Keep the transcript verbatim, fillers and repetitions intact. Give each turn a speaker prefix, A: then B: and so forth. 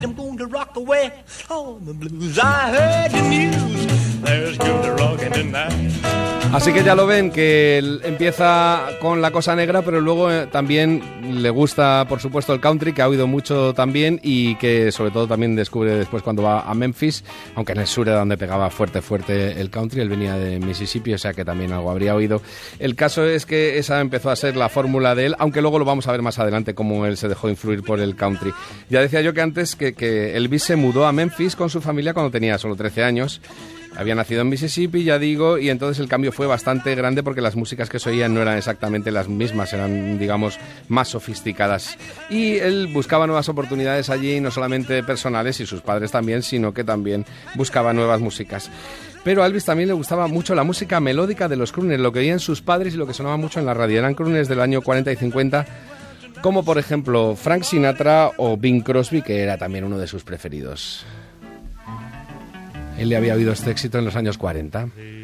A: I'm going to rock away on the blues. I heard the news. There's good rockin' tonight.
B: Así que ya lo ven, que él empieza con la cosa negra, pero luego eh, también le gusta, por supuesto, el country, que ha oído mucho también y que sobre todo también descubre después cuando va a Memphis, aunque en el sur era donde pegaba fuerte, fuerte el country. Él venía de Mississippi, o sea que también algo habría oído. El caso es que esa empezó a ser la fórmula de él, aunque luego lo vamos a ver más adelante cómo él se dejó influir por el country. Ya decía yo que antes que, que Elvis se mudó a Memphis con su familia cuando tenía solo trece años. Había nacido en Mississippi, ya digo, y entonces el cambio fue bastante grande porque las músicas que se oían no eran exactamente las mismas, eran, digamos, más sofisticadas. Y él buscaba nuevas oportunidades allí, no solamente personales, y sus padres también, sino que también buscaba nuevas músicas. Pero a Elvis también le gustaba mucho la música melódica de los crooners, lo que oían sus padres y lo que sonaba mucho en la radio. Eran crooners del año cuarenta y cincuenta, como por ejemplo Frank Sinatra o Bing Crosby, que era también uno de sus preferidos. Él le había oído este éxito en los años cuarenta.